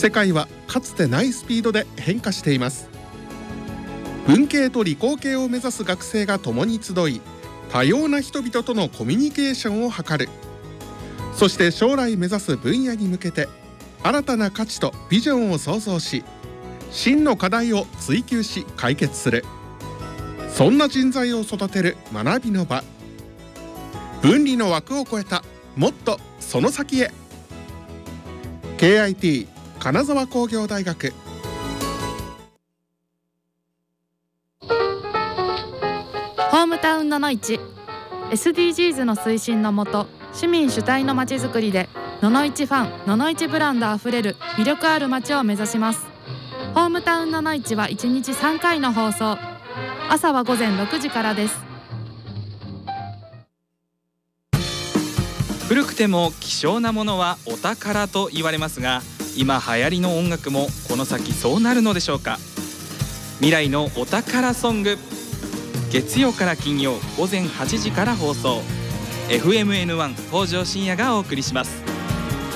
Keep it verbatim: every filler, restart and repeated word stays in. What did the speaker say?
世界はかつてないスピードで変化しています。文系と理工系を目指す学生が共に集い、多様な人々とのコミュニケーションを図る。そして将来目指す分野に向けて新たな価値とビジョンを創造し、真の課題を追求し解決する。そんな人材を育てる学びの場。分離の枠を超えたもっとその先へ。 ケーアイティー 金沢工業大学。 ホームタウンののいち エスディージーズ の推進のもと、市民主体のまちづくりでののいちファン、ののいちブランドあふれる魅力ある街を目指します。ホームタウンののいちはいちにちさんかいの放送。朝はごぜんろくじからです。 古くても希少なものはお宝と言われますが、今流行りの音楽もこの先そうなるのでしょうか。未来のお宝ソング、月曜から金曜ごぜんはちじから放送。 エフエムエヌワン 北条深夜がお送りします。